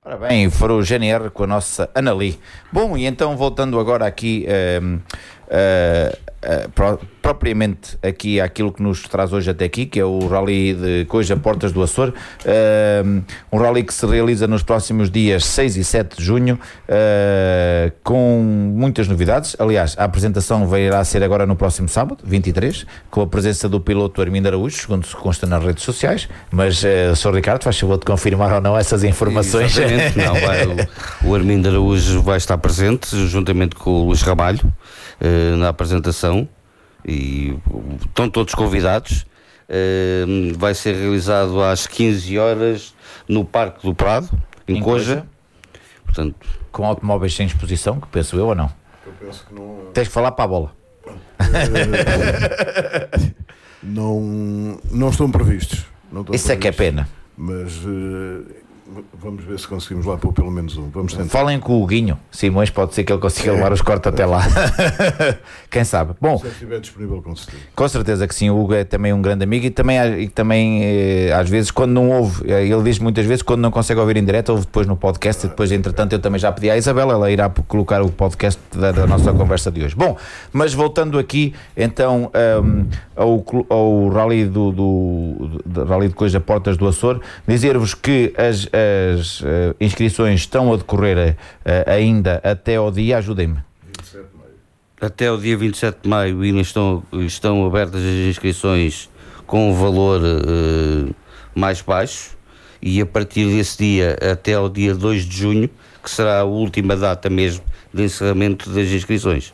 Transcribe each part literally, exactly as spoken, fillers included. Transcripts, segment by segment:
Ora bem, foi o G N R com a nossa Anali. Bom, e então voltando agora aqui uh, uh, uh, pro, propriamente aqui àquilo que nos traz hoje até aqui, que é o Rally de Coja Portas do Açor, uh, um rally que se realiza nos próximos dias seis e sete de junho, uh, com muitas novidades. Aliás, a apresentação virá a ser agora no próximo sábado, vinte e três, com a presença do piloto Armindo Araújo, segundo se consta nas redes sociais, mas uh, senhor Ricardo, faz favor de confirmar ou não essas informações. Exatamente, não, vai, o, o Armindo Araújo vai estar presente, juntamente com o Luís Ramalho, uh, na apresentação, e estão todos convidados. Uh, vai ser realizado às quinze horas no Parque do Prado, em, em Coja. Coja. Portanto, com automóveis sem exposição, que penso eu ou não? Eu penso que não. Tens que falar para a bola. Uh, não, não estão previstos. Não estão Isso previstos, é que é pena. Mas uh, vamos ver se conseguimos lá pôr pelo menos um. Vamos tentar. Falem com o Guinho Simões, pode ser que ele consiga é, levar os cortes é, até lá. Quem sabe? Bom, se estiver disponível, com certeza. Com certeza que sim, o Hugo é também um grande amigo e também, e também eh, às vezes quando não ouve, ele diz muitas vezes quando não consegue ouvir em direto, ouve depois no podcast. Ah, e depois entretanto eu também já pedi à Isabela, ela irá colocar o podcast da, da nossa conversa de hoje. Bom, mas voltando aqui então um, ao, ao Rally do, do, do Rally de Coja Portas do Açor, dizer-vos que as, as uh, inscrições estão a decorrer uh, ainda até ao dia, ajudem-me. vinte e sete de maio. Até o dia vinte e sete de maio ainda estão, estão abertas as inscrições com um valor uh, mais baixo, e a partir desse dia até ao dia dois de junho, que será a última data mesmo de encerramento das inscrições.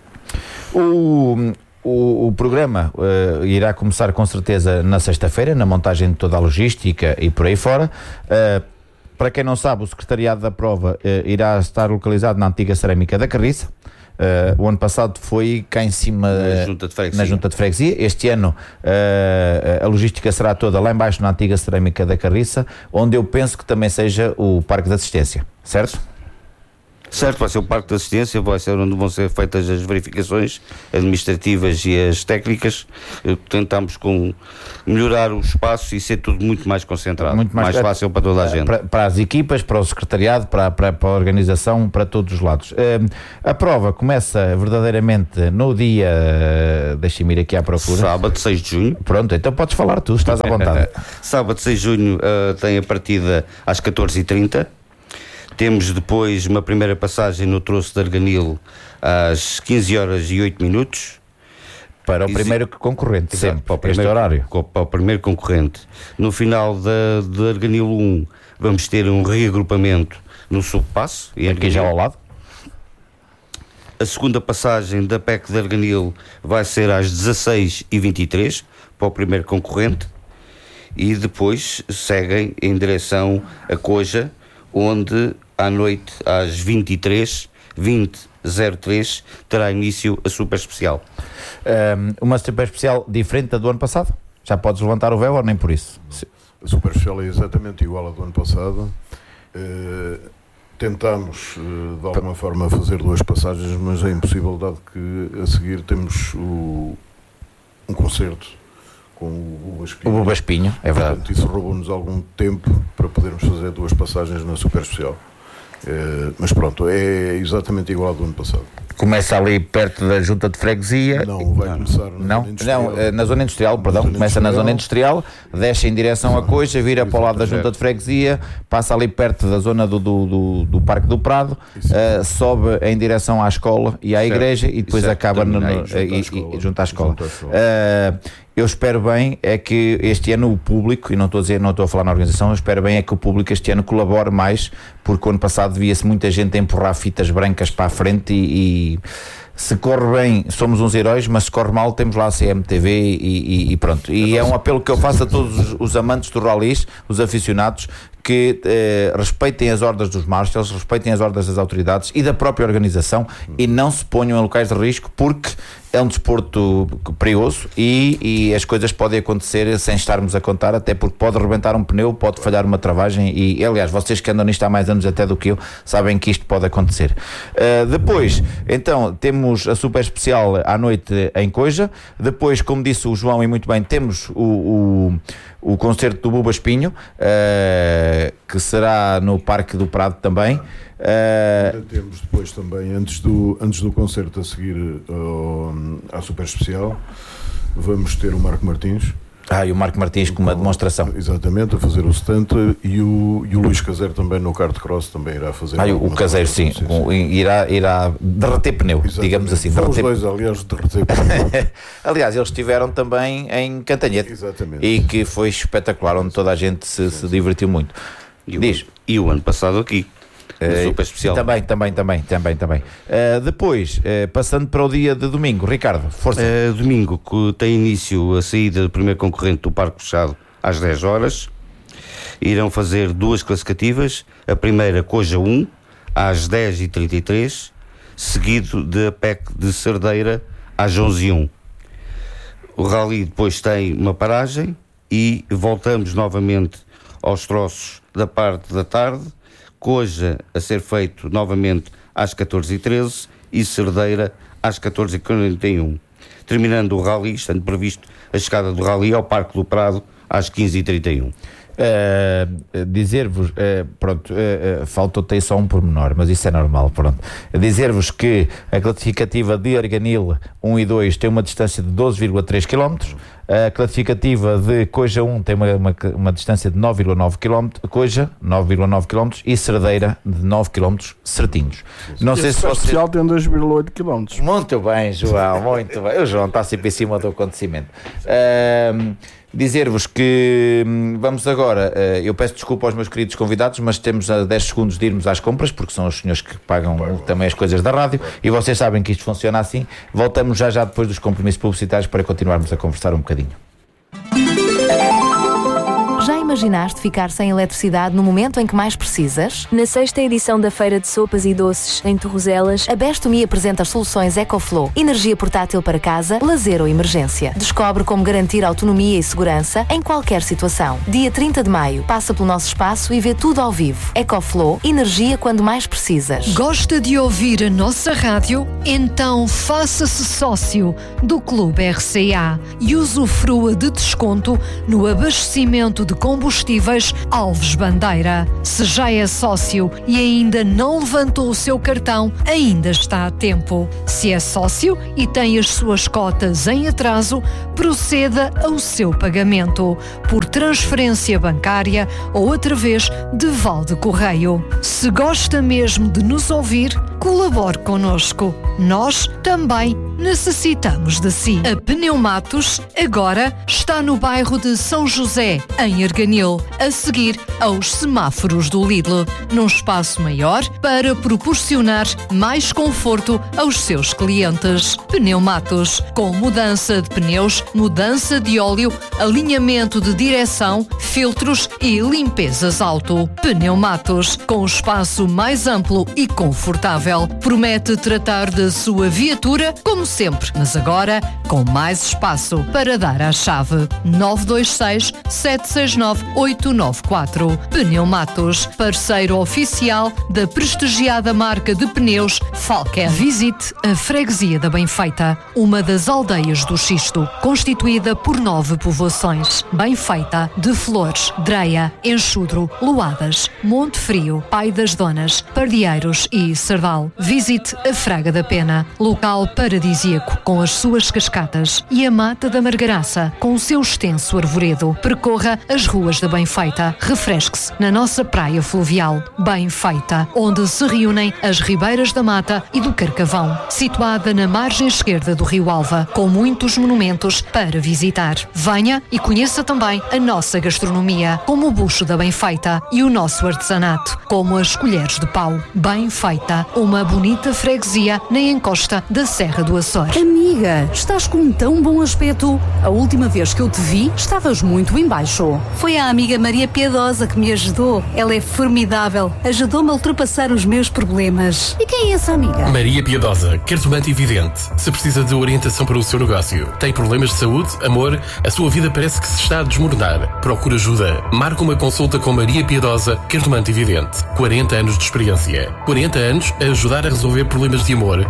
O... O, o programa uh, irá começar com certeza na sexta-feira, na montagem de toda a logística e por aí fora. Uh, para quem não sabe, o secretariado da prova uh, irá estar localizado na antiga Cerâmica da Carriça. Uh, o ano passado foi cá em cima na Junta de Freguesia. Na Junta de Freguesia. Este ano uh, a logística será toda lá embaixo na antiga Cerâmica da Carriça, onde eu penso que também seja o Parque de Assistência, certo? Certo, vai ser o Parque de Assistência, vai ser onde vão ser feitas as verificações administrativas e as técnicas. Tentamos com melhorar o espaço e ser tudo muito mais concentrado, muito mais, mais fácil para toda a gente. Para, para as equipas, para o secretariado, para, para, para a organização, para todos os lados. Uh, a prova começa verdadeiramente no dia, uh, deixa-me ir aqui à procura. Sábado, seis de junho. Pronto, então podes falar tu, estás à vontade. Sábado, seis de junho, uh, tem a partida às catorze e trinta. Temos depois uma primeira passagem no troço de Arganil às quinze horas e oito minutos. Para o primeiro concorrente, Exato, sempre, para o primeiro, este horário. Para o primeiro concorrente. No final da, de Arganil um, vamos ter um reagrupamento no subpasso. Aqui já ao lado. A segunda passagem da P E C de Arganil vai ser às dezasseis e vinte e três, para o primeiro concorrente. E depois seguem em direção a Coja, onde à noite, às vinte e três, vinte zero três, terá início a Super Especial. Um, uma Super Especial diferente da do ano passado? Já podes levantar o véu ou nem por isso? A Super Especial é exatamente igual à do ano passado. Uh, tentamos, uh, de alguma forma, fazer duas passagens, mas é impossível, dado que a seguir temos o, um concerto com o Buba Espinho. O Buba Espinho, é verdade. Portanto, isso roubou-nos algum tempo para podermos fazer duas passagens na Super Especial. É, mas pronto, é exatamente igual ao do ano passado. Começa ali perto da Junta de Freguesia. Não, vai não, começar na não, zona industrial. Não, na zona industrial, perdão, zona começa industrial. na zona industrial, desce em direção a Coja, vira para o lado da Junta de Freguesia, passa ali perto da zona do, do, do, do Parque do Prado, uh, sobe em direção à escola e à certo. igreja e depois acaba no, no, junto, à escola, junto à escola. Junto à escola. Uh, eu espero bem é que este ano o público, e não estou a dizer, não estou a falar na organização, eu espero bem é que o público este ano colabore mais, porque o ano passado via-se muita gente a empurrar fitas brancas para a frente e, e se corre bem somos uns heróis, mas se corre mal temos lá a C M T V e, e, e pronto. E é um apelo que eu faço a todos os, os amantes do rallies, os aficionados, que eh, respeitem as ordens dos marshals, respeitem as ordens das autoridades e da própria organização e não se ponham em locais de risco, porque é um desporto perigoso e, e as coisas podem acontecer sem estarmos a contar, até porque pode rebentar um pneu, pode falhar uma travagem e, aliás, vocês que andam nisto há mais anos até do que eu, sabem que isto pode acontecer. Uh, depois, então, temos a Super Especial à noite em Coja. Depois, como disse o João e muito bem, temos o, o o concerto do Buba Espinho, uh, que será no Parque do Prado também. Uh... Temos depois também, antes do, antes do concerto a seguir uh, à Super Especial, vamos ter o Marco Martins. Ah, e o Marco Martins com uma demonstração. Exatamente, a fazer o stunt, e o, e o Luís Caseiro também no kart cross também irá fazer. Ah, o Caseiro sim, com, irá, irá derreter pneu, exatamente. Digamos assim. Foram derreter... os dois, aliás, derreter pneu. Aliás, eles estiveram também em Cantanhete. Exatamente. E que foi espetacular, onde toda a gente se, sim, se divertiu muito. E Diz. O, e o ano passado aqui. Uh, super especial. Também, também, também, também, também. Uh, depois, uh, passando para o dia de domingo, Ricardo, força. Uh, domingo, que tem início a saída do primeiro concorrente do Parque Fechado às dez horas. Irão fazer duas classificativas. A primeira, Coja um, às dez e trinta e três, seguido da P E C de Cerdeira às onze e um. O rally depois tem uma paragem e voltamos novamente aos troços da parte da tarde. Coja a ser feito novamente às catorze e treze e Cerdeira às catorze e quarenta e um. Terminando o rally, estando previsto a chegada do rally ao Parque do Prado às quinze e trinta e um. Uh, dizer-vos, uh, pronto, uh, uh, faltou-te só um pormenor, mas isso é normal, pronto. Dizer-vos que a classificativa de Arganil um e dois tem uma distância de doze vírgula três quilómetros, a classificativa de Coja um tem uma, uma, uma distância de nove vírgula nove quilómetros, Coja nove vírgula nove quilómetros e Cerdeira de nove quilómetros certinhos. Não sei se você... especial tem dois vírgula oito quilómetros. Muito bem, João, muito bem. O João está sempre em cima do acontecimento. Uh, Dizer-vos que vamos agora, eu peço desculpa aos meus queridos convidados, mas temos a dez segundos de irmos às compras, porque são os senhores que pagam também as coisas da rádio, e vocês sabem que isto funciona assim. Voltamos já já depois dos compromissos publicitários para continuarmos a conversar um bocadinho. Já imaginaste ficar sem eletricidade no momento em que mais precisas? Na sexta edição da Feira de Sopas e Doces, em Torrozelas, a Bestumi apresenta as soluções EcoFlow. Energia portátil para casa, lazer ou emergência. Descobre como garantir autonomia e segurança em qualquer situação. Dia trinta de maio, passa pelo nosso espaço e vê tudo ao vivo. EcoFlow, energia quando mais precisas. Gosta de ouvir a nossa rádio? Então faça-se sócio do Clube R C A e usufrua de desconto no abastecimento de combustíveis Alves Bandeira. Se já é sócio e ainda não levantou o seu cartão, ainda está a tempo. Se é sócio e tem as suas cotas em atraso, proceda ao seu pagamento por transferência bancária ou através de Valde Correio. Se gosta mesmo de nos ouvir, colabore connosco. Nós também necessitamos de si. A Pneumatos agora está no bairro de São José, em Arganil, a seguir aos semáforos do Lidl, num espaço maior para proporcionar mais conforto aos seus clientes. Pneumatos, com mudança de pneus, mudança de óleo, alinhamento de direção, filtros e limpezas auto. Pneumatos, com o espaço mais amplo e confortável, promete tratar da sua viatura como sempre, mas agora com mais espaço para dar à chave. nove dois seis, sete seis nove, oito nove quatro. Pneumatos, parceiro oficial da prestigiada marca de pneus Falker. Visite a Freguesia da Benfeita, uma das aldeias do Xisto, constituída por nove povoações. Benfeita, de Flores, Dreia, Enxudro, Loadas, Monte Frio, Pai das Donas, Pardieiros e Sardal. Visite a Fraga da Pena, local paradisíaco com as suas cascatas, e a Mata da Margaraça com o seu extenso arvoredo. Percorra as ruas da Benfeita. Refresque-se na nossa praia fluvial Benfeita, onde se reúnem as Ribeiras da Mata e do Carcavão, situada na margem esquerda do Rio Alva, com muitos monumentos para visitar. Venha e conheça também a nossa gastronomia, como o bucho da Benfeita, e o nosso artesanato, como as colheres de pau. Benfeita, uma bonita freguesia na encosta da Serra do Açor. Amiga, estás com um tão bom aspecto. A última vez que eu te vi, estavas muito em baixo. Foi a amiga Maria Piedosa que me ajudou. Ela é formidável. Ajudou-me a ultrapassar os meus problemas. E quem é essa amiga? Maria Piedosa, cartomante e vidente. Se precisa de orientação para o seu negócio, tem problemas de saúde, amor, a sua vida parece que se está a desmoronar. Procura ajuda. Marca uma consulta com Maria Piedosa, cartomante e vidente. quarenta anos de experiência. quarenta anos a ajudar a resolver problemas de amor,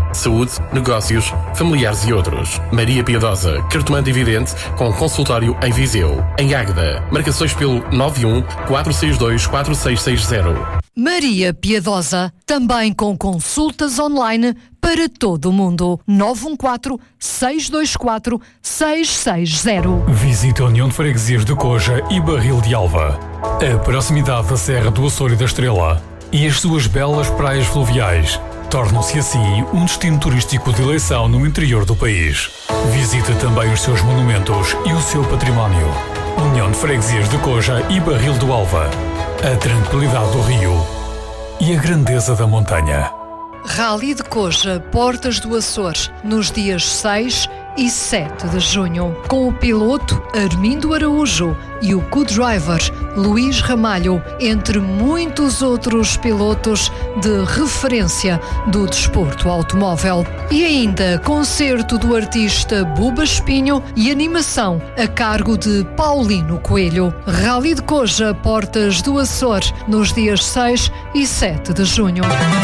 saúde, negócios, familiares e outros. Maria Piedosa, cartomante e vidente, com consultório em Viseu. Em Águeda, marcações pelo nove um quatro seis dois quatro seis seis zero. Maria Piedosa, também com consultas online para todo o mundo. nove um quatro seis dois quatro seis seis zero. Visite a União de Freguesias de Coja e Barril de Alva. A proximidade da Serra do Açor e da Estrela e as suas belas praias fluviais tornam-se assim um destino turístico de eleição no interior do país. Visite também os seus monumentos e o seu património. União de Freguesias de Coja e Barril do Alva. A tranquilidade do rio e a grandeza da montanha. Rally de Coja, Portas do Açores, nos dias seis e sete de junho, com o piloto Armindo Araújo e o co-driver Luís Ramalho, entre muitos outros pilotos de referência do desporto automóvel. E ainda concerto do artista Buba Espinho e animação a cargo de Paulino Coelho. Rally de Coja, Portas do Açores, nos dias seis e sete de junho.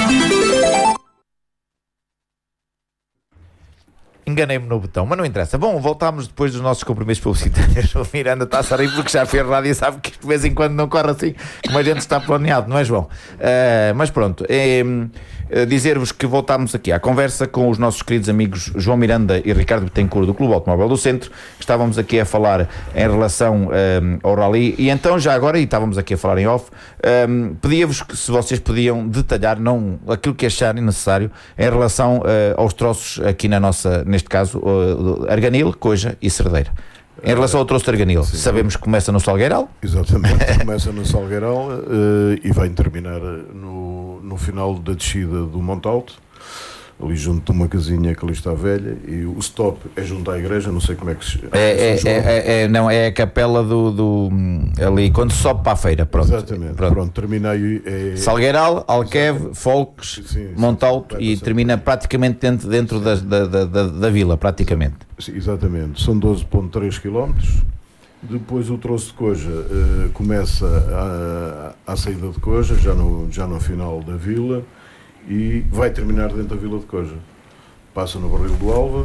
Enganei-me no botão, mas não interessa. Bom, voltámos depois dos nossos compromissos publicitários. O Miranda está a rir porque já fez rádio e sabe que de vez em quando não corre assim como a gente está planeado, não é, João? Uh, mas pronto, é, é, dizer-vos que voltámos aqui à conversa com os nossos queridos amigos João Miranda e Ricardo Betancourt do Clube Automóvel do Centro. Estávamos aqui a falar em relação um, ao Rally e então já agora, e estávamos aqui a falar em off, um, pedia-vos que se vocês podiam detalhar não, aquilo que acharem necessário em relação uh, aos troços aqui na nossa, neste caso, uh, Arganil, Coja e Cerdeira. Em relação ao troço de Arganil, sim, sabemos que começa no Salgueiral. Exatamente, começa no Salgueiral uh, e vai terminar no, no final da descida do Monte Alto, ali junto de uma casinha que ali está velha, e o stop é junto à igreja, não sei como é que se chama. É, é, é, é, não, é a capela do, do ali, quando sobe para a feira, pronto. Exatamente, pronto, pronto termina aí. É... Salgueiral, Alqueve, Folques, Monte Alto e termina praticamente dentro, dentro da, da, da, da vila, praticamente. Sim, exatamente, são doze vírgula três quilómetros. Depois o troço de Coja uh, começa à saída de Coja, já no, já no final da vila, e vai terminar dentro da vila de Coja. Passa no Barril do Alva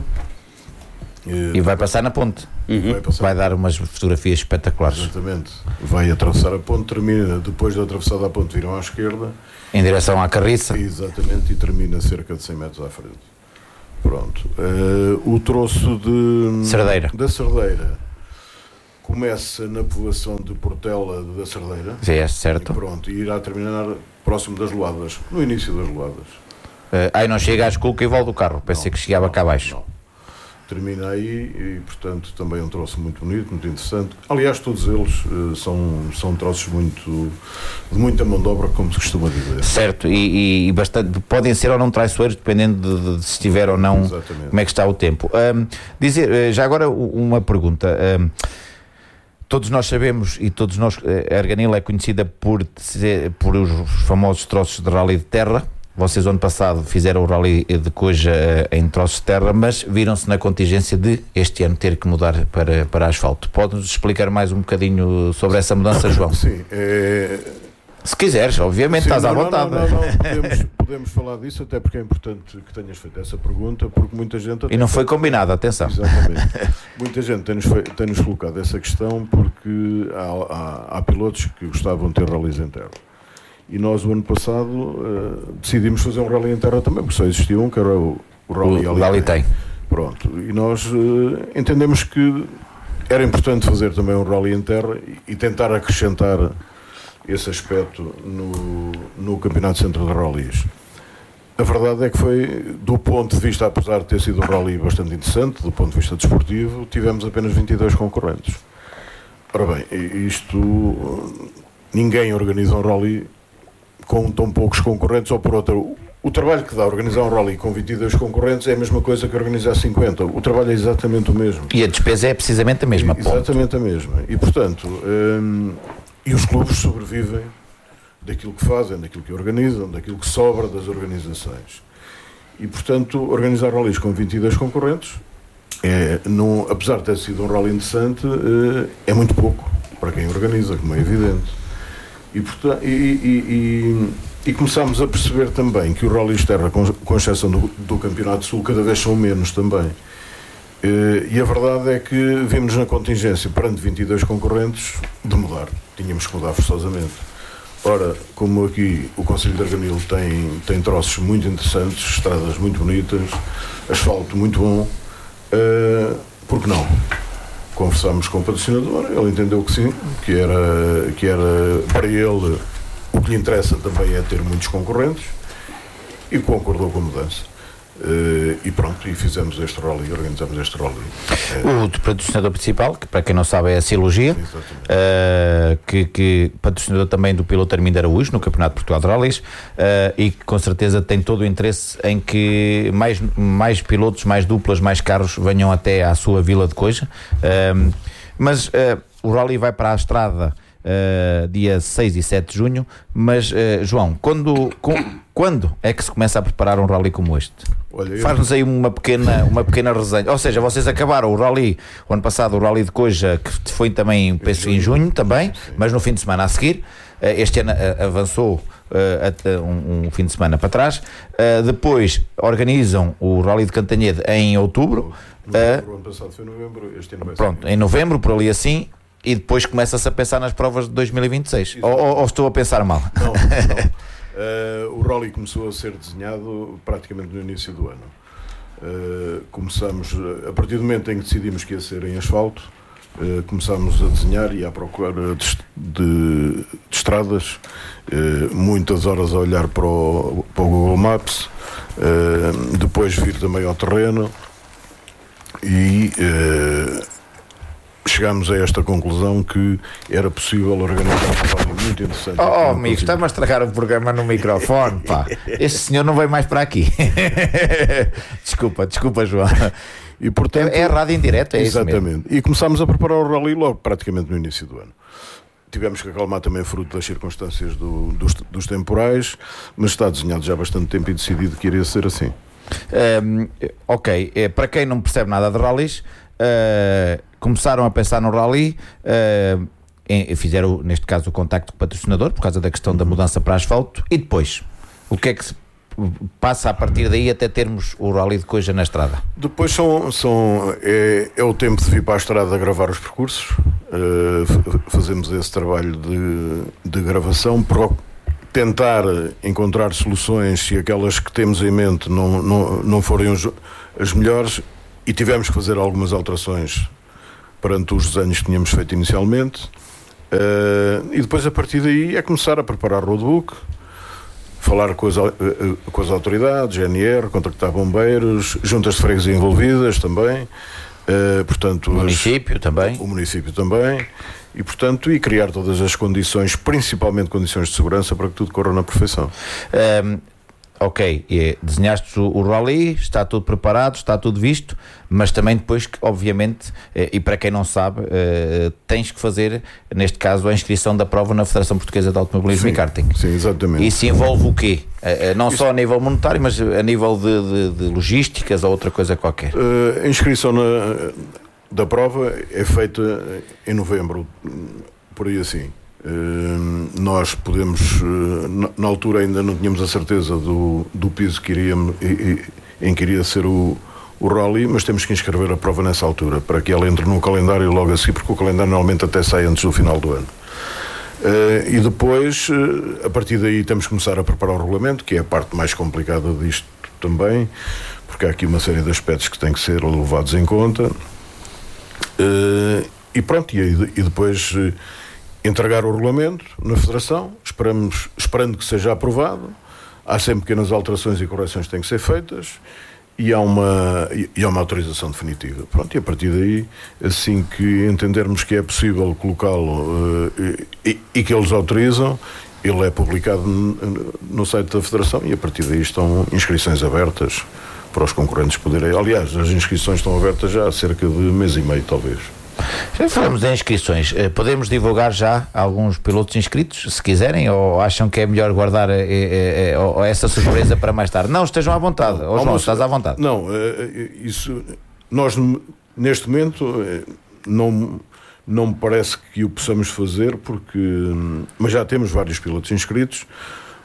e, e vai passar na ponte. Uhum. Vai, passar... vai dar umas fotografias espetaculares. Exatamente, vai atravessar a ponte, termina depois de atravessar a ponte, viram à esquerda em direção à Carriça. Exatamente, e termina cerca de cem metros à frente. Pronto, uh, o troço de Cerdeira. da Cerdeira começa na povoação de Portela da Cerdeira. Sim, é certo. E pronto, e irá terminar próximo das Loadas, no início das Loadas. Uh, aí não chega à Esculca e volta o carro, pensei não, que chegava não, cá abaixo. Não. Termina aí e, portanto, também é um troço muito bonito, muito interessante. Aliás, todos eles uh, são, são troços muito, de muita mão de obra, como se costuma dizer. Certo, e, e bastante, podem ser ou não traiçoeiros, dependendo de, de se estiver ou não. Exatamente. Como é que está o tempo. Um, dizer, já agora uma pergunta. Um, Todos nós sabemos, e todos nós, a Arganil é conhecida por, por os famosos troços de rally de terra. Vocês, ano passado, fizeram o rally de Coja em troços de terra, mas viram-se na contingência de, este ano, ter que mudar para, para asfalto. Pode-nos explicar mais um bocadinho sobre essa mudança, João? Sim. É... Se quiseres, obviamente, sim, estás não, à vontade. Não, não, não, não. Podemos, podemos falar disso, até porque é importante que tenhas feito essa pergunta, porque muita gente... E não foi combinado, atenção. Exatamente. Muita gente tem-nos, tem-nos colocado essa questão porque há, há, há pilotos que gostavam de ter rallies em terra. E nós, o ano passado, uh, decidimos fazer um rally em terra também, porque só existia um, que era o, o Rally O Rally tem. Pronto. E nós uh, entendemos que era importante fazer também um rally em terra e, e tentar acrescentar esse aspecto no, no Campeonato Centro de Rallys. A verdade é que foi, do ponto de vista, apesar de ter sido um rally bastante interessante, do ponto de vista desportivo, tivemos apenas vinte e dois concorrentes. Ora bem, isto, ninguém organiza um rally com tão poucos concorrentes, ou por outra, o trabalho que dá a organizar um rally com vinte e dois concorrentes é a mesma coisa que organizar cinquenta. O trabalho é exatamente o mesmo. E a despesa é precisamente a mesma. Exatamente ponto. a mesma. E, portanto... Hum, E os clubes sobrevivem daquilo que fazem, daquilo que organizam, daquilo que sobra das organizações. E, portanto, organizar rallies com vinte e dois concorrentes, é, não, apesar de ter sido um rally interessante, é muito pouco para quem organiza, como é evidente. E, portanto, e, e, e, e começámos a perceber também que os rallies de terra, com, com exceção do, do Campeonato Sul, cada vez são menos também. Uh, e a verdade é que vimos na contingência, perante vinte e dois concorrentes, de mudar. Tínhamos que mudar forçosamente. Ora, como aqui o Concelho de Arganil tem, tem troços muito interessantes, estradas muito bonitas, asfalto muito bom, uh, por que não? Conversámos com o patrocinador, ele entendeu que sim, que era, que era para ele o que lhe interessa também é ter muitos concorrentes, e concordou com a mudança. Uh, e pronto, e fizemos este rally, organizamos este rally. Uh, o patrocinador principal, que para quem não sabe é a Silogia, uh, que, que patrocinador também do piloto Armindo Araújo no Campeonato de Portugal de Rallys, uh, e que com certeza tem todo o interesse em que mais, mais pilotos, mais duplas, mais carros venham até à sua vila de Coja. Uh, mas uh, o rally vai para a estrada Uh, dia seis e sete de junho, mas uh, João, quando, com, quando é que se começa a preparar um rally como este? Faz-nos aí uma pequena, uma pequena resenha. Ou seja, vocês acabaram o rally, o ano passado o rally de Coja, que foi também, penso, em junho também, sim. Mas no fim de semana a seguir, uh, este ano uh, avançou uh, até um, um fim de semana para trás, uh, depois organizam o rally de Cantanhede em outubro. Novembro, uh, ano passado foi novembro, este ano vai ser. Pronto, em novembro, por ali assim. E depois começa-se a pensar nas provas de dois mil e vinte e seis. Ou, ou, ou estou a pensar mal? Não, não. Uh, o rally começou a ser desenhado praticamente no início do ano. Uh, começamos, a partir do momento em que decidimos que ia ser em asfalto, uh, começámos a desenhar e à procura de, de, de estradas, uh, muitas horas a olhar para o, para o Google Maps, uh, depois vir também ao terreno e... Uh, chegámos a esta conclusão que era possível organizar um rally muito interessante. Oh, oh amigo, está-me a estragar o programa no microfone, pá. Este senhor não vem mais para aqui. Desculpa, desculpa, João. E, portanto, é, é rádio em direto, é isso mesmo. Exatamente. E começámos a preparar o rally logo, praticamente no início do ano. Tivemos que acalmar também fruto das circunstâncias do, dos, dos temporais, mas está desenhado já há bastante tempo e decidido que iria ser assim. Um, ok, é, para quem não percebe nada de rallies, uh, começaram a pensar no rally, uh, em, fizeram neste caso o contacto com o patrocinador por causa da questão da mudança para asfalto, e depois o que é que se passa a partir daí até termos o rally de Coja na estrada? Depois são, são, é, é o tempo de vir para a estrada a gravar os percursos, uh, fazemos esse trabalho de, de gravação, pro, tentar encontrar soluções se aquelas que temos em mente não, não, não forem os, as melhores, e tivemos que fazer algumas alterações perante os desenhos que tínhamos feito inicialmente, uh, e depois a partir daí é começar a preparar o roadbook, falar com as, uh, com as autoridades, G N R, contactar bombeiros, juntas de freguesia envolvidas também, uh, portanto, o município as, também, o município também, e portanto, e criar todas as condições, principalmente condições de segurança, para que tudo corra na perfeição. Um... Ok, e desenhaste o, o rally, está tudo preparado, está tudo visto, mas também depois, obviamente, e para quem não sabe, uh, tens que fazer, neste caso, a inscrição da prova na Federação Portuguesa de Automobilismo sim, e Karting. Sim, exatamente. Isso envolve o quê? Uh, não Isso... só a nível monetário, mas a nível de, de, de logísticas ou outra coisa qualquer? Uh, a inscrição na, da prova é feita em novembro, por aí assim. Uh, nós podemos, uh, na, na altura ainda não tínhamos a certeza do, do piso que iríamos, e, e, em que iria ser o, o rally, mas temos que inscrever a prova nessa altura, para que ela entre no calendário logo a seguir, porque o calendário normalmente até sai antes do final do ano. Uh, e depois, uh, a partir daí, temos que começar a preparar o regulamento, que é a parte mais complicada disto também, porque há aqui uma série de aspectos que têm que ser levados em conta. Uh, e pronto, e, e depois... Uh, entregar o regulamento na Federação, esperamos, esperando que seja aprovado. Há sempre pequenas alterações e correções que têm que ser feitas, e há uma, e há uma autorização definitiva. Pronto, e a partir daí, assim que entendermos que é possível colocá-lo uh, e, e que eles autorizam, ele é publicado no, no site da Federação, e a partir daí estão inscrições abertas para os concorrentes poderem... Aliás, as inscrições estão abertas já há cerca de mês e meio, talvez. Já falamos de inscrições, podemos divulgar já alguns pilotos inscritos, se quiserem, ou acham que é melhor guardar é, é, é, essa surpresa para mais tarde? Não, estejam à vontade. Ou João, estás à vontade. Não, isso, nós neste momento não, não me parece que o possamos fazer, porque, mas já temos vários pilotos inscritos,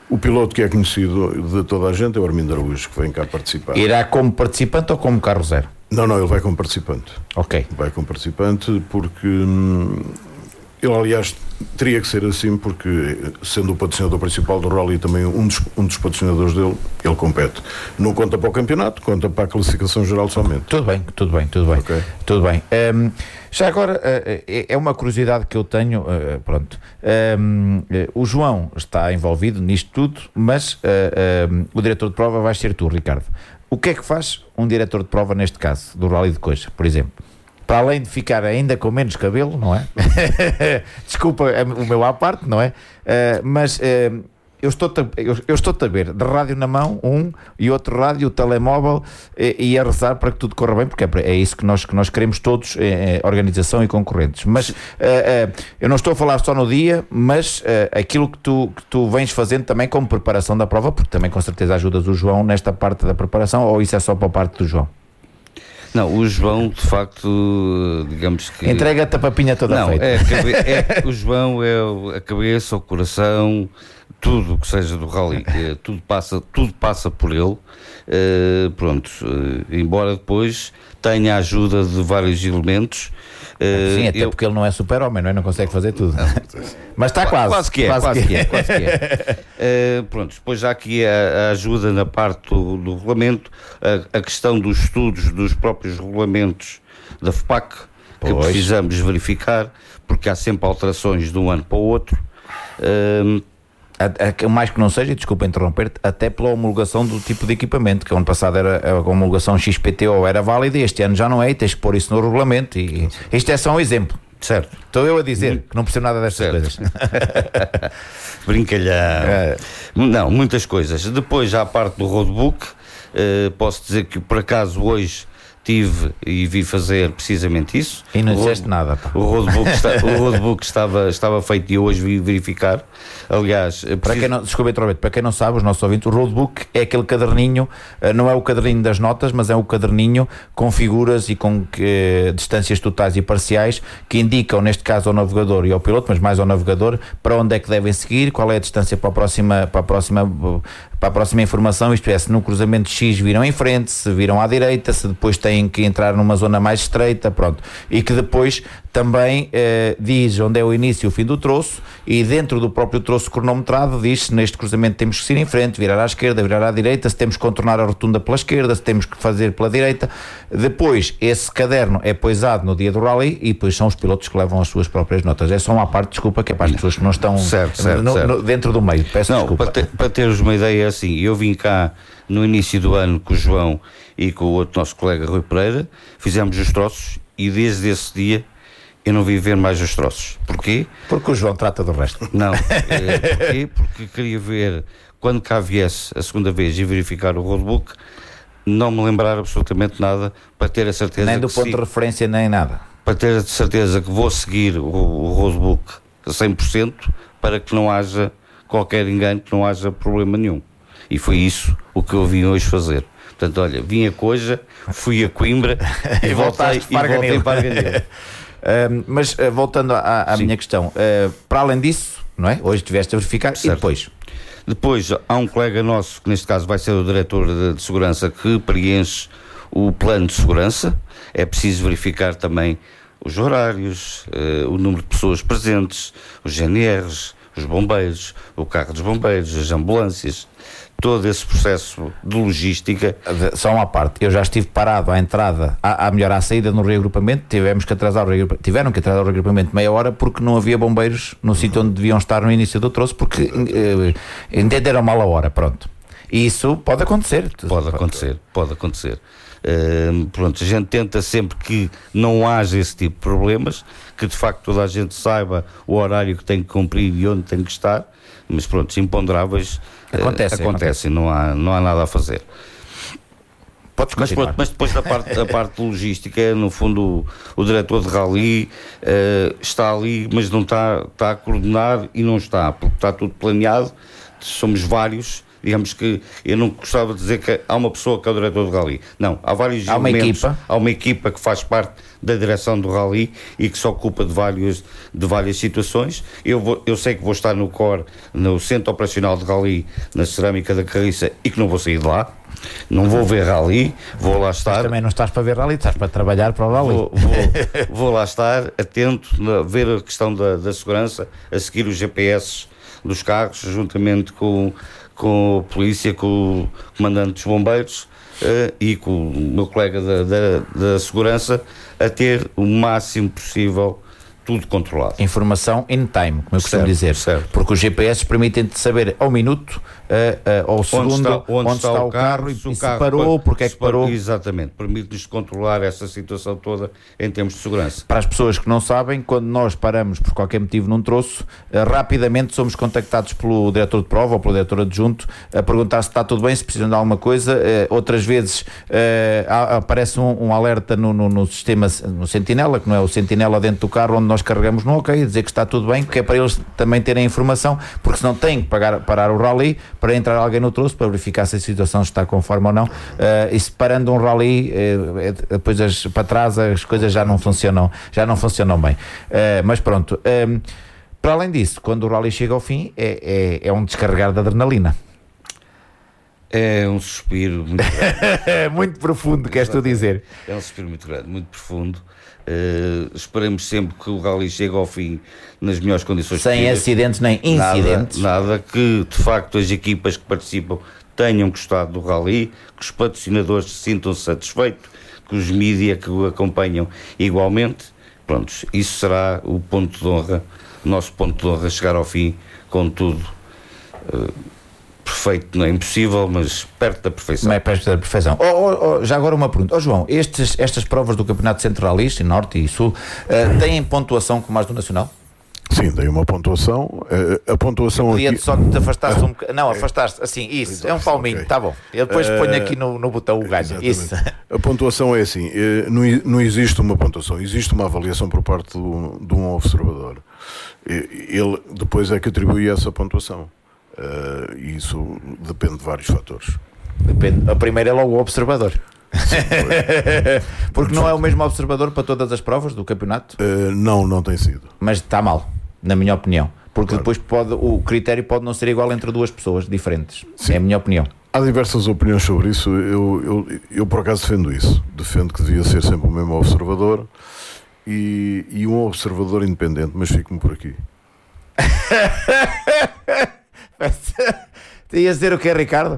O piloto que é conhecido de toda a gente é o Armindo Araújo, que vem cá participar. Irá como participante ou como carro zero? Não, não, ele vai como participante. Ok. Vai como participante porque hum, ele, aliás, teria que ser assim porque, sendo o patrocinador principal do Rally, também um dos, um dos patrocinadores dele, ele compete. Não conta para o campeonato, conta para a classificação geral somente. Tudo bem, tudo bem, tudo bem. Okay. Tudo bem. Um, já agora, uh, é uma curiosidade que eu tenho, uh, pronto. Um, uh, o João está envolvido nisto tudo, mas uh, uh, o diretor de prova vai ser tu, Ricardo. O que é que faz um diretor de prova, neste caso, do Rally de Coja, por exemplo? Para além de ficar ainda com menos cabelo, não é? Desculpa o meu à parte, não é? Uh, mas uh, eu estou-te a, eu, eu estou-te a ver de rádio na mão, um, e outro rádio, o telemóvel, e, e a rezar para que tudo corra bem, porque é, é isso que nós, que nós queremos todos, é, é organização e concorrentes. Mas uh, uh, eu não estou a falar só no dia, mas uh, aquilo que tu, que tu vens fazendo também como preparação da prova, porque também com certeza ajudas o João nesta parte da preparação, ou isso é só para a parte do João? Não, o João, de facto, digamos que... Entrega-te a papinha toda não, feita. É, é, o João é a cabeça, o coração, tudo que seja do Rally, é, tudo, passa, tudo passa por ele. Uh, pronto, uh, embora depois tenha a ajuda de vários elementos. Uh, Sim, até eu... porque ele não é super-homem, não é? Não consegue fazer tudo. Não. Mas está quase. Quase que é, quase, quase que é. Quase que é. Uh, pronto, depois já aqui a, a ajuda na parte do, do regulamento, a, a questão dos estudos dos próprios regulamentos da F P A C, que pois. precisamos verificar, porque há sempre alterações de um ano para o outro. Uh, A, a, mais que não seja, desculpa interromper-te, até pela homologação do tipo de equipamento, que ano passado era a homologação X P T O era válida, este ano já não é, e tens que pôr isso no regulamento, e, e isto é só um exemplo. Certo. Estou eu a dizer que não percebo nada destas coisas. Brincalhão. É. Não, muitas coisas. Depois já a parte do roadbook, uh, posso dizer que por acaso hoje tive e vi fazer precisamente isso. E não disseste nada, pá. O roadbook, está, o roadbook estava, estava feito e hoje vi verificar. Aliás, para preciso... quem não, desculpa, para quem não sabe, os nossos ouvintes, o roadbook é aquele caderninho, não é o caderninho das notas, mas é o caderninho com figuras e com que, distâncias totais e parciais que indicam, neste caso, ao navegador e ao piloto, mas mais ao navegador, para onde é que devem seguir, qual é a distância para a próxima, para a próxima, para a próxima informação, isto é, se no cruzamento X viram em frente, se viram à direita, se depois têm que entrar numa zona mais estreita, pronto, e que depois também eh, diz onde é o início e o fim do troço, e dentro do próprio troço cronometrado diz se neste cruzamento temos que seguir em frente, virar à esquerda, virar à direita, se temos que contornar a rotunda pela esquerda, se temos que fazer pela direita. Depois esse caderno é poisado no dia do Rally e depois são os pilotos que levam as suas próprias notas. É só uma parte, desculpa, que é para as pessoas que não estão certo, certo, no, certo. No, dentro do meio, peço não, desculpa. Para, ter, para teres uma ideia, assim, eu vim cá no início do ano com o João e com o outro nosso colega Rui Pereira, fizemos os troços e desde esse dia eu não vi ver mais os troços. Porquê? Porque o João trata do resto. Não. É, porquê? Porque queria ver, quando cá viesse a segunda vez e verificar o roadbook, não me lembrar absolutamente nada, para ter a certeza nem do que ponto sim, de referência nem nada. Para ter a certeza que vou seguir o, o roadbook a cem por cento, para que não haja qualquer engano, que não haja problema nenhum. E foi isso o que eu vim hoje fazer. Portanto, olha, vim a Coja, fui a Coimbra e, e voltei, e voltei para Arganil. Uh, mas uh, voltando à, à minha questão, uh, para além disso, não é? Hoje tiveste a verificar. Certo. E depois? Depois há um colega nosso, que neste caso vai ser o diretor de, de segurança, que preenche o plano de segurança. É preciso verificar também os horários, uh, o número de pessoas presentes, os G N Rs, os bombeiros, o carro dos bombeiros, as ambulâncias, todo esse processo de logística. Só uma parte, eu já estive parado à entrada, à, à melhor, à saída no reagrupamento, tivemos que atrasar o reagrupamento, tiveram que atrasar o reagrupamento meia hora porque não havia bombeiros no uhum. sítio onde deviam estar no início do troço, porque uh, entenderam mal a hora, pronto. E isso pode acontecer. Pode acontecer, pode acontecer. Uh, pronto, a gente tenta sempre que não haja esse tipo de problemas, que de facto toda a gente saiba o horário que tem que cumprir e onde tem que estar, mas pronto, imponderáveis acontece, uh, acontecem, não há, não há nada a fazer. Podes mas, pronto, mas depois da parte, da parte logística, no fundo o, o diretor de rally uh, está ali, mas não está, está a coordenar e não está, porque está tudo planeado, somos vários, digamos que eu não gostava de dizer que há uma pessoa que é o diretor do Rally. Não, há vários há elementos. Uma equipa. Há uma equipa que faz parte da direção do Rally e que se ocupa de, vários, de várias situações. Eu, vou, eu sei que vou estar no C O R, no Centro Operacional de Rally, na Cerâmica da Carriça, e que não vou sair de lá. Não vou ver Rally, vou lá estar. Mas também não estás para ver Rally, estás para trabalhar para o Rally. Vou, vou, vou lá estar atento, a ver a questão da, da segurança, a seguir os G P S dos carros, juntamente com, com a polícia, com o comandante dos bombeiros uh, e com o meu colega da, da, da segurança, a ter o máximo possível tudo controlado. Informação in time, como eu costumo certo, dizer. Certo. Porque os G P S permitem-te saber ao minuto, uh, uh, ao segundo, onde está, onde onde está, está o o carro, carro e, se e o se carro parou, porque é que parou. Exatamente, permite-nos controlar essa situação toda em termos de segurança. Para as pessoas que não sabem, quando nós paramos por qualquer motivo num troço, uh, rapidamente somos contactados pelo diretor de prova ou pelo diretor adjunto a perguntar se está tudo bem, se precisam de alguma coisa. Uh, outras vezes uh, há, aparece um, um alerta no, no, no sistema, no Sentinela, que não é o Sentinela dentro do carro, onde nós carregamos no OK, dizer que está tudo bem, que é para eles também terem informação, porque senão têm que pagar, parar o Rally para entrar alguém no troço para verificar se a situação está conforme ou não. Uh, e se parando um Rally, uh, depois as, para trás as coisas já não funcionam, já não funcionam bem. Uh, mas pronto, uh, para além disso, quando o Rally chega ao fim, é, é, é um descarregar de adrenalina. É um suspiro muito grande. Muito profundo, queres tu dizer? É um suspiro muito grande, muito profundo. Uh, esperemos sempre que o Rally chegue ao fim nas melhores condições sem possíveis. Acidentes nem incidentes. Nada, nada, que de facto as equipas que participam tenham gostado do Rally, que os patrocinadores se sintam satisfeitos, que os mídia que o acompanham igualmente. Pronto, isso será o ponto de honra, o nosso ponto de honra, chegar ao fim com tudo. Uh, perfeito não é impossível, mas perto da perfeição. Não é perto da perfeição. Oh, oh, oh, já agora uma pergunta. Oh, João, estes, estas provas do Campeonato Centro Rallys, Norte e Sul, uh, têm pontuação como as do Nacional? Sim, dei uma pontuação. Uh, a pontuação Podia aqui... só que te afastaste um bocadinho. Não, afastaste assim, isso, é um palminho, okay. Tá bom. Eu depois uh, ponho aqui no, no botão o ganho. Isso. A pontuação é assim, não, não existe uma pontuação, existe uma avaliação por parte do, de um observador. Ele depois é que atribui essa pontuação. Uh, e isso depende de vários fatores. Depende. A primeira é logo o observador. Sim, porque não é o mesmo observador para todas as provas do campeonato? Uh, não, não tem sido. Mas está mal, na minha opinião. Porque claro. Depois pode, o critério pode não ser igual entre duas pessoas diferentes. Sim. É a minha opinião. Há diversas opiniões sobre isso. Eu, eu, eu por acaso defendo isso. Defendo que devia ser sempre o mesmo observador e, e um observador independente, mas fico-me por aqui. Ias dizer o quê, Ricardo?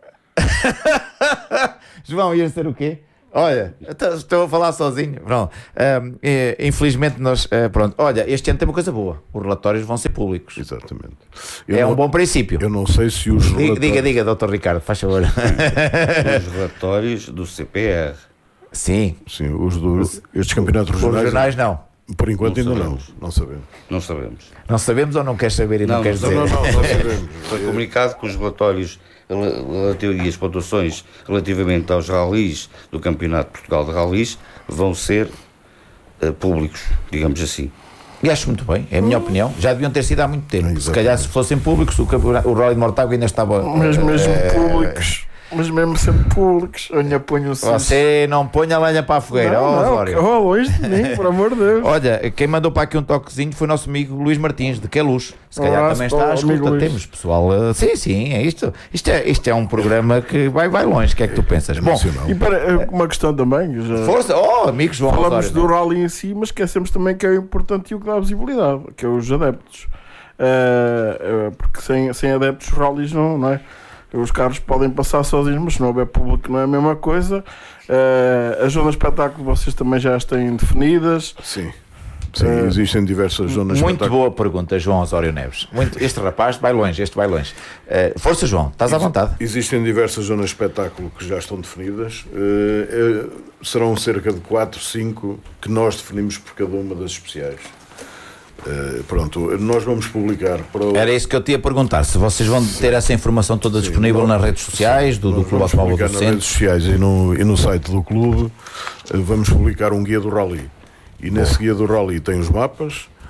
João, ias dizer o quê? Olha, estou a falar sozinho. Pronto. Um, é, infelizmente nós, uh, pronto. Olha, este ano tem uma coisa boa. Os relatórios vão ser públicos. Exatamente. Eu é não, um bom princípio. Eu não sei se os relatórios... Diga, diga, doutor Ricardo, faz favor. Os relatórios do C P R. Sim. Sim, os do, estes campeonatos regionais. Os regionais não. Por enquanto não ainda sabemos. não, não sabemos. Não sabemos. Não sabemos ou não queres saber e não, não queres não, dizer? Não, não, não, não sabemos. Foi comunicado que os relatórios relativos e as pontuações relativamente aos rallies do Campeonato de Portugal de Rallies vão ser uh, públicos, digamos assim. E acho muito bem, é a minha opinião. Já deviam ter sido há muito tempo. Exatamente. Se calhar se fossem públicos, o, o Rally de Mortágua ainda estava... Mas mesmo uh, públicos... Mas mesmo sempre públicos, onde ponho o Você não põe a lenha para a fogueira, não, oh, não, oh, longe de mim, por amor de Deus. Olha, quem mandou para aqui um toquezinho foi o nosso amigo Luís Martins, de Queluz. Se calhar Olá, também está à escuta. Temos pessoal, uh, sim, sim, é isto. Isto é, isto é um programa que vai, vai longe, o que é que tu pensas? Bom, e para uma questão também, já força, oh, amigos, vão falamos Osório, do rally em si, mas esquecemos também que é importante e o que dá visibilidade, que é os adeptos. Uh, uh, porque sem, sem adeptos os rallies não, não é? Os carros podem passar sozinhos, mas se não houver público não é a mesma coisa. Uh, as zonas de espetáculo vocês também já as têm definidas. Sim, Sim uh, existem diversas zonas de muito espetáculo. Boa pergunta, João Osório Neves. Muito, este rapaz vai longe, este vai longe. Uh, força, João, estás à vontade. Existem diversas zonas de espetáculo que já estão definidas. Uh, uh, serão cerca de quatro, cinco que nós definimos por cada uma das especiais. Uh, pronto, nós vamos publicar para o... Era isso que eu te ia perguntar, se vocês vão ter essa informação toda Sim, disponível nós, nas redes sociais do, do Clube Automóvel do Centro. Nas redes sociais e no, e no site do clube uh, vamos publicar um guia do Rally e nesse Bom. guia do Rally tem os mapas,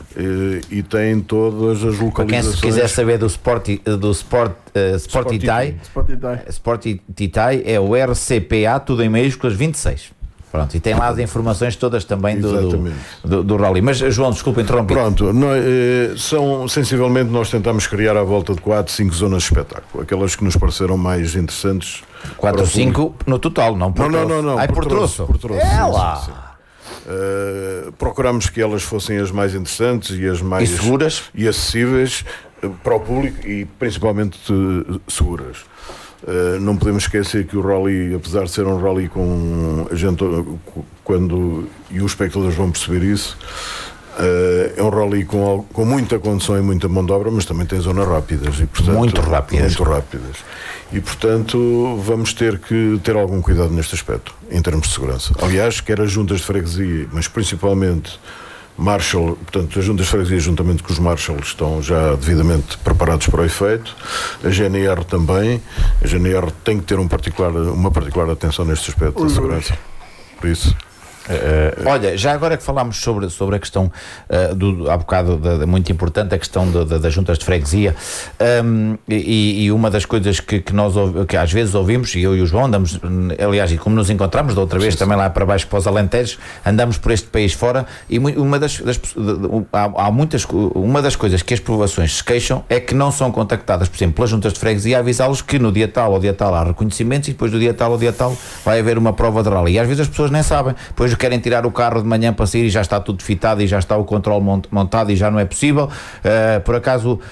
e, e tem todas as localizações. Para quem quiser saber do Sport, do Sport, uh, Sport Itai, Sport Itai é o R C P A, tudo em maiúsculas, vinte e seis. Pronto, e tem lá as informações todas também do, do, do, do rally. Mas, João, desculpa interromper. Pronto, nós, eh, são, sensivelmente nós tentamos criar à volta de quatro, cinco zonas de espetáculo, aquelas que nos pareceram mais interessantes. quatro ou cinco no total, não por não, troço. Não, não, não, Ai, por, por troço. troço. Por troço, é sim, lá. Sim, sim. Uh, procuramos que elas fossem as mais interessantes e as mais... E seguras. E acessíveis uh, para o público e principalmente uh, seguras. Uh, não podemos esquecer que o rally, apesar de ser um rally com a gente, quando, e os espectadores vão perceber isso, uh, é um rally com, com muita condução e muita mão de obra, mas também tem zonas rápidas e, portanto, muito rápidas. muito rápidas e portanto vamos ter que ter algum cuidado neste aspecto em termos de segurança. Aliás, quer as juntas de freguesia, mas principalmente Marshall, portanto, as juntas de freguesia, juntamente com os Marshalls, estão já devidamente preparados para o efeito. A G N R também. A G N R tem que ter um particular, uma particular atenção neste aspecto da segurança. Por isso. Uh, olha, já agora que falámos sobre, sobre a questão uh, do, há bocado de, de, muito importante, a questão de, de, das juntas de freguesia, um, e, e uma das coisas que, que nós que às vezes ouvimos, e eu e o João andamos, aliás, e como nos encontramos da outra vez sim, também sim. lá para baixo para os Alentejos, andamos por este país fora, e uma das, das há, há muitas, uma das coisas que as populações se queixam é que não são contactadas, por exemplo, pelas juntas de freguesia, a avisá-los que no dia tal ou dia tal há reconhecimentos e depois do dia tal ou dia tal vai haver uma prova de rally, e às vezes as pessoas nem sabem, depois querem tirar o carro de manhã para sair e já está tudo fitado e já está o controle montado e já não é possível. Uh, por acaso uh,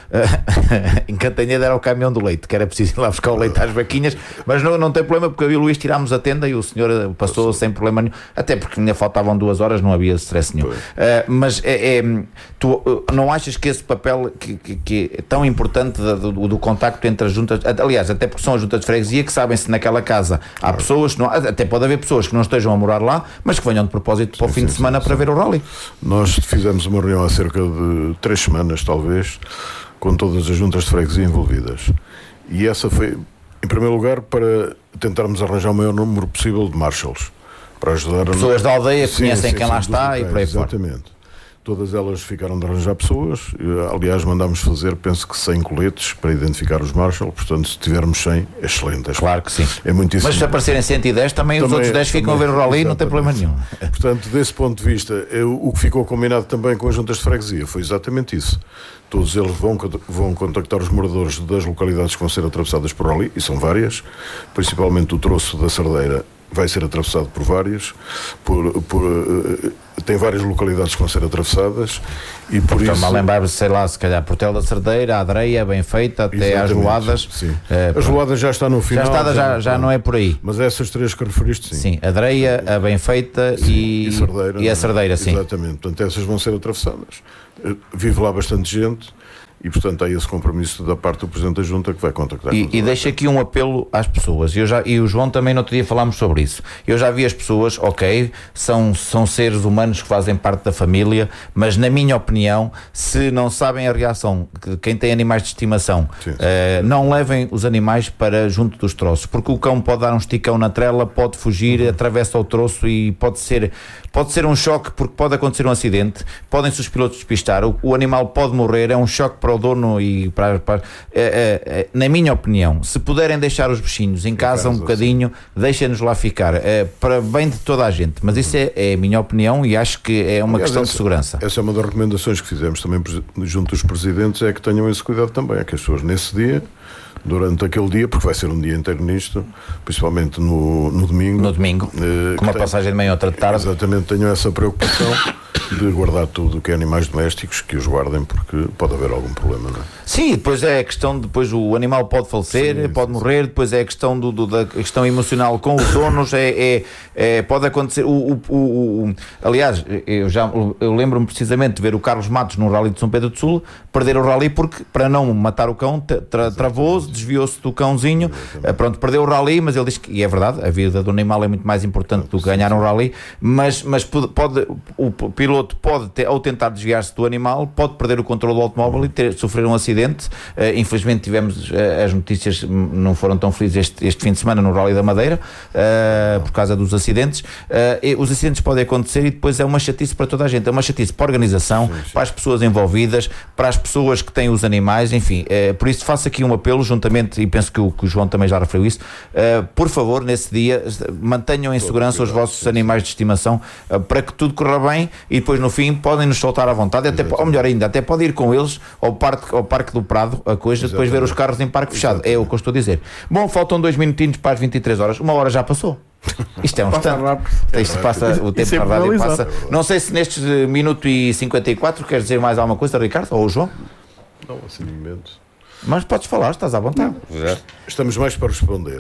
em Cantanhede era o caminhão do leite, que era preciso ir lá buscar o leite às vaquinhas, mas não, não tem problema, porque eu e o Luís tirámos a tenda e o senhor passou sem problema nenhum, até porque ainda faltavam duas horas, não havia stress nenhum. Uh, mas é, é, tu uh, não achas que esse papel que, que, que é tão importante do, do, do contacto entre as juntas, aliás, até porque são as juntas de freguesia que sabem se naquela casa há pessoas, não, até pode haver pessoas que não estejam a morar lá, mas que venham de propósito para o fim sim, de semana sim, para sim. ver o rally. Nós fizemos uma reunião há cerca de três semanas, talvez, com todas as juntas de freguesia envolvidas. E essa foi, em primeiro lugar, para tentarmos arranjar o maior número possível de marshals. Para ajudar a... Pessoas da aldeia que conhecem sim, quem sim, lá está locais, e por aí fora. Exatamente. Todas elas ficaram de arranjar pessoas. Aliás, mandámos fazer, penso que cem coletes para identificar os Marshall. Portanto, se tivermos cem, é excelente. É claro que sim. É muitíssimo. Mas se aparecerem cento e dez, também, também os outros dez ficam também, a ver o rally e não tem problema nenhum. Portanto, desse ponto de vista, eu, o que ficou combinado também com as juntas de freguesia foi exatamente isso. Todos eles vão, vão contactar os moradores das localidades que vão ser atravessadas por rally, e são várias, principalmente o troço da Cerdeira vai ser atravessado por vários, por, por, uh, tem várias localidades que vão ser atravessadas e por então, isso... Mal lembrar, sei lá, se calhar Portel da Cerdeira, a Adreia, bem feita, até exatamente, às Loadas. Sim. Uh, as Loadas já está no final. Já, está, já, já não é por aí. Mas essas três que referiste, sim. Sim, a Adreia, a bem feita e, e, Cerdeira, e a Cerdeira, sim. Exatamente, portanto essas vão ser atravessadas. Vive lá bastante gente. E, portanto, há esse compromisso da parte do Presidente da Junta que vai contactar. E, e deixo aqui um apelo às pessoas. Eu já, e o João também no outro dia falámos sobre isso. Eu já vi as pessoas, ok, são, são seres humanos que fazem parte da família, mas na minha opinião, se não sabem a reação, quem tem animais de estimação, sim, sim. Uh, não levem os animais para junto dos troços, porque o cão pode dar um esticão na trela, pode fugir, uhum. atravessa o troço e pode ser, pode ser um choque, porque pode acontecer um acidente, podem-se os pilotos despistar, o, o animal pode morrer, é um choque para o dono e para, para é, é, é, na minha opinião, se puderem deixar os bichinhos em casa um bocadinho, deixem-nos lá ficar, é, para bem de toda a gente, mas isso é, é a minha opinião e acho que é uma Aliás, questão essa, de segurança. Essa é uma das recomendações que fizemos também junto dos presidentes, é que tenham esse cuidado também, é que as pessoas nesse dia, durante aquele dia, porque vai ser um dia inteiro nisto, principalmente no, no domingo. No domingo, eh, com uma tem, passagem de manhã outra de tarde. Exatamente, tenham essa preocupação de guardar tudo o que é animais domésticos, que os guardem, porque pode haver algum problema, não é? Sim, depois é a questão, depois o animal pode falecer, sim, pode sim, morrer, sim. Depois é a questão do, do, da questão emocional com os donos, é, é, é, pode acontecer, o, o, o, o, aliás, eu, já, eu lembro-me precisamente de ver o Carlos Matos no Rally de São Pedro do Sul, perder o Rally porque, para não matar o cão, tra, travou-se, desviou-se do cãozinho, pronto, perdeu o Rally, mas ele diz que, e é verdade, a vida do animal é muito mais importante do que ganhar um Rally, mas, mas pode, pode o piloto pode ter, ao tentar desviar-se do animal, pode perder o controle do automóvel e ter, sofrer um acidente. Uh, infelizmente tivemos, uh, as notícias não foram tão felizes este, este fim de semana no Rally da Madeira, uh, por causa dos acidentes. Uh, e os acidentes podem acontecer e depois é uma chatice para toda a gente, é uma chatice para a organização, sim, sim. para as pessoas envolvidas, para as pessoas que têm os animais, enfim. Uh, por isso faço aqui um apelo, juntamente, e penso que o, que o João também já referiu isso, uh, por favor, nesse dia, mantenham em segurança os vossos animais de estimação, uh, para que tudo corra bem e depois no fim podem nos soltar à vontade, até, ou melhor ainda, até pode ir com eles ao parque, ao parque do Prado, a coisa, exatamente. Depois ver os carros em parque fechado. Exatamente. É o que eu estou a dizer. Bom, faltam dois minutinhos para as vinte e três horas, uma hora já passou. Isto é um instante. Isto passa, o tempo rápido e passa. Não sei se nestes uh, minuto e cinquenta e quatro queres dizer mais alguma coisa, Ricardo, ou o João? Não, assim momentos. Mas podes falar, estás à vontade. Não, estamos mais para responder.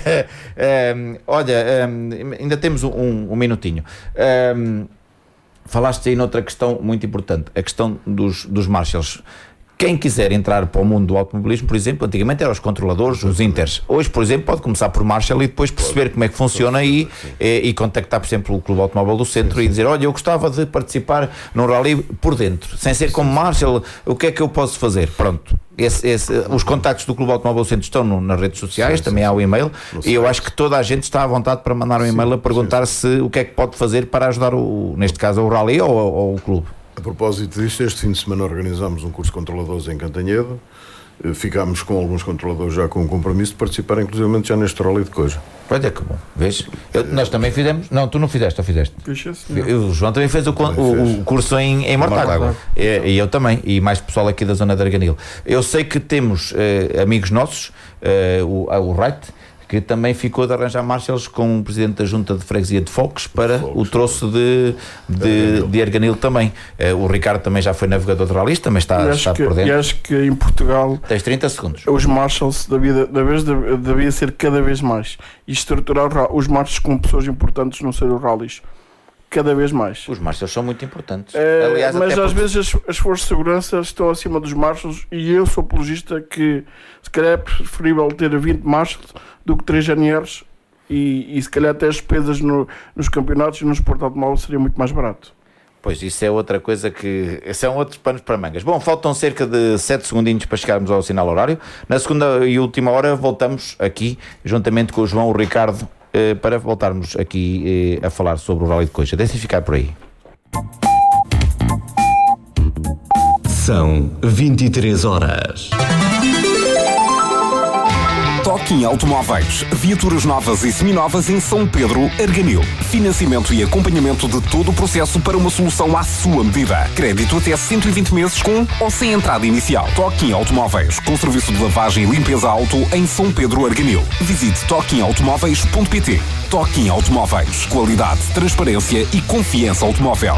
um, olha, um, ainda temos um, um minutinho. Um, falaste aí noutra questão muito importante, a questão dos, dos marshals. Quem quiser entrar para o mundo do automobilismo, por exemplo, antigamente eram os controladores, os inters. Hoje, por exemplo, pode começar por Marshall e depois perceber como é que funciona e, e, e contactar, por exemplo, o Clube Automóvel do Centro, sim, sim. e dizer, olha, eu gostava de participar num rally por dentro, sem ser como Marshall, o que é que eu posso fazer? Pronto. Esse, esse, os contactos do Clube Automóvel do Centro estão no, nas redes sociais, sim, também sim, há o e-mail, e eu acho que toda a gente está à vontade para mandar um e-mail sim, a perguntar sim. se o que é que pode fazer para ajudar, o, neste caso, o rally ou, ou o clube. A propósito disto, este fim de semana organizámos um curso de controladores em Cantanhede. Ficámos com alguns controladores já com o compromisso de participar, inclusive já neste rally de Coja. Olha que bom, vês? Eu, nós também fizemos, não, tu não fizeste, ou fizeste? O João também fez o, o, o curso em, em Mortágua, e, e eu também, e mais pessoal aqui da zona de Arganil. Eu sei que temos eh, amigos nossos, eh, o, o Wright, que também ficou de arranjar marshals com o presidente da Junta de Freguesia de Focos para Focos, o troço de, de, de Arganil também. Uh, o Ricardo também já foi navegador de rallies, também está, está que, por dentro. E acho que em Portugal tens trinta segundos. Os marshals devia, devia, devia ser cada vez mais e estruturar os marshals com pessoas importantes não ser os rallies. Cada vez mais. Os marshals são muito importantes. É, Aliás, mas até às porque... vezes as, as forças de segurança estão acima dos marshals e eu sou apologista que se calhar é preferível ter vinte marshals do que três N Rs e, e se calhar até as despesas no, nos campeonatos e no esporte automóvel seria muito mais barato. Pois, isso é outra coisa que... São outros panos para mangas. Bom, faltam cerca de sete segundinhos para chegarmos ao sinal horário. Na segunda e última hora voltamos aqui, juntamente com o João, o Ricardo, para voltarmos aqui a falar sobre o Rally de Coja. Deixem ficar por aí. São vinte e três horas. Toquinho Automóveis. Viaturas novas e seminovas em São Pedro, Arganil. Financiamento e acompanhamento de todo o processo para uma solução à sua medida. Crédito até cento e vinte meses com ou sem entrada inicial. Toquinho Automóveis. Com serviço de lavagem e limpeza auto em São Pedro, Arganil. Visite toquinho automóveis ponto pt. Toquinho Automóveis. Qualidade, transparência e confiança automóvel.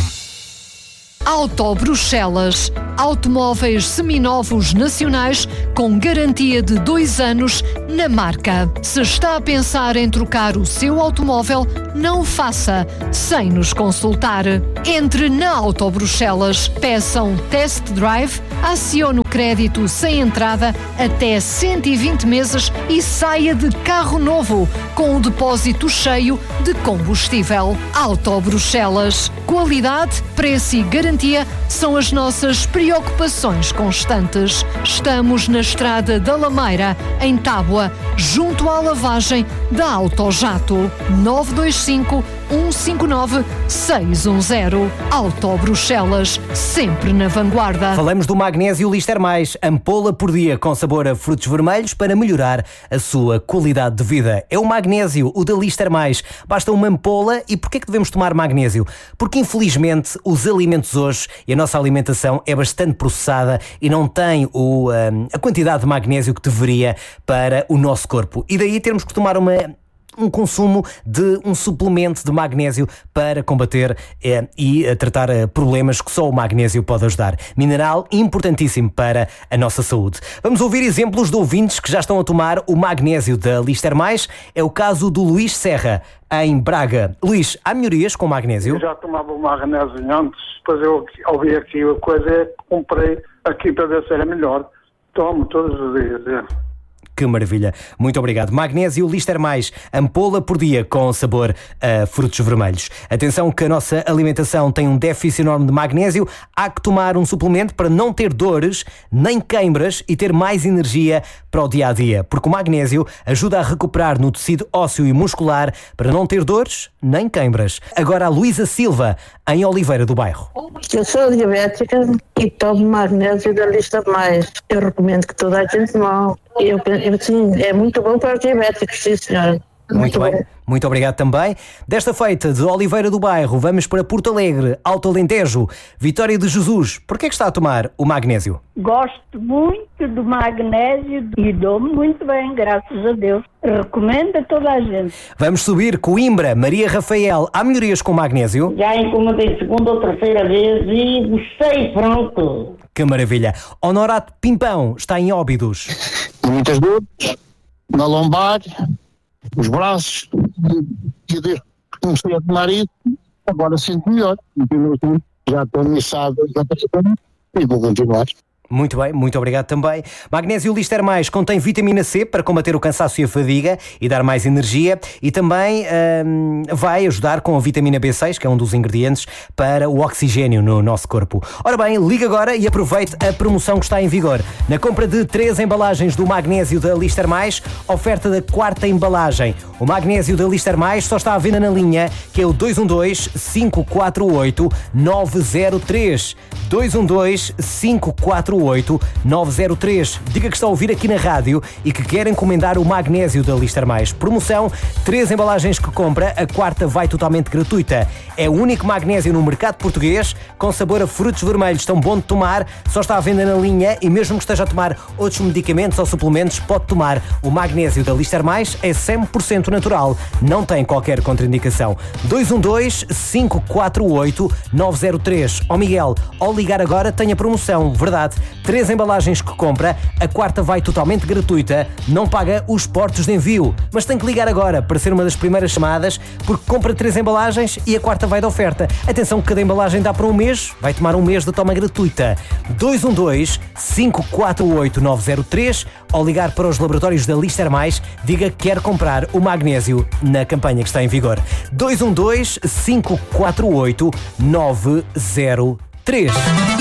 Auto Bruxelas. Automóveis seminovos nacionais com garantia de dois anos na marca. Se está a pensar em trocar o seu automóvel, não o faça sem nos consultar. Entre na Auto Bruxelas, peça um test drive, acione o crédito sem entrada até cento e vinte meses e saia de carro novo com o depósito cheio de combustível. Auto Bruxelas. Qualidade, preço e garantia são as nossas preocupações constantes. Estamos na Estrada da Lameira, em Tábua, junto à lavagem da Autojato. nove dois cinco, um cinco nove, seis um zero. Auto Bruxelas, sempre na vanguarda. Falamos do magnésio Lister Mais, ampola por dia com sabor a frutos vermelhos para melhorar a sua qualidade de vida. É o magnésio, o da Lister Mais. Basta uma ampola. E porquê é que devemos tomar magnésio? Porque infelizmente os alimentos hoje e a nossa alimentação é bastante processada e não tem o, um, a quantidade de magnésio que deveria para o nosso corpo. E daí termos que tomar uma... um consumo de um suplemento de magnésio para combater eh, e eh, tratar eh, problemas que só o magnésio pode ajudar. Mineral importantíssimo para a nossa saúde. Vamos ouvir exemplos de ouvintes que já estão a tomar o magnésio da Lister Mais. É o caso do Luís Serra, em Braga. Luís, há melhorias com magnésio? Eu já tomava o magnésio antes, depois eu ouvi aqui a coisa, comprei aqui para ver se era melhor. Tomo todos os dias. É. Que maravilha. Muito obrigado. Magnésio Lister Mais, ampola por dia com sabor a frutos vermelhos. Atenção que a nossa alimentação tem um déficit enorme de magnésio. Há que tomar um suplemento para não ter dores, nem queimbras e ter mais energia para o dia-a-dia. Porque o magnésio ajuda a recuperar no tecido ósseo e muscular para não ter dores, nem queimbras. Agora a Luísa Silva, em Oliveira do Bairro. Eu sou diabética e tomo magnésio da Lister Mais. Eu recomendo que toda a gente tome. Eu, eu, sim, é muito bom para os diabéticos, sim, senhora. Muito, muito bem, bom. Muito obrigado também. Desta feita de Oliveira do Bairro, vamos para Porto Alegre, Alto Alentejo, Vitória de Jesus. Porquê é que está a tomar o magnésio? Gosto muito do magnésio e dou-me muito bem, graças a Deus. Recomendo a toda a gente. Vamos subir Coimbra, Maria Rafael. Há melhorias com magnésio? Já encomendei segunda ou terceira vez e gostei, pronto. Que maravilha. Honorato Pimpão está em Óbidos. Muitas dores na lombar, os braços, e desde que comecei a tomar isso, agora sinto melhor. Já estou niçado e vou continuar. Muito bem, muito obrigado também. Magnésio Lister Mais contém vitamina C para combater o cansaço e a fadiga e dar mais energia, e também hum, vai ajudar com a vitamina B seis, que é um dos ingredientes para o oxigênio no nosso corpo. Ora bem, liga agora e aproveite a promoção que está em vigor. Na compra de três embalagens do magnésio da Lister Mais, oferta da quarta embalagem. O magnésio da Lister Mais só está à venda na linha, que é o dois um dois, cinco quatro oito, nove zero três. dois um dois, cinco quatro oito, nove zero três. Diga que está a ouvir aqui na rádio e que quer encomendar o magnésio da Lister Mais. Promoção, três embalagens que compra, a quarta vai totalmente gratuita. É o único magnésio no mercado português com sabor a frutos vermelhos, tão bom de tomar, só está à venda na linha, e mesmo que esteja a tomar outros medicamentos ou suplementos, pode tomar. O magnésio da Lister Mais é cem por cento natural, não tem qualquer contraindicação. dois um dois, cinco quatro oito, nove zero três. Ó Miguel, ao ligar agora tem a promoção, verdade? Três embalagens que compra, a quarta vai totalmente gratuita, não paga os portos de envio. Mas tem que ligar agora para ser uma das primeiras chamadas, porque compra três embalagens e a quarta vai de oferta. Atenção que cada embalagem dá para um mês, vai tomar um mês de toma gratuita. dois um dois, cinco quatro oito, nove zero três. Ao ligar para os laboratórios da Lister Mais, diga que quer comprar o magnésio na campanha que está em vigor. dois um dois, cinco quatro oito, nove zero três.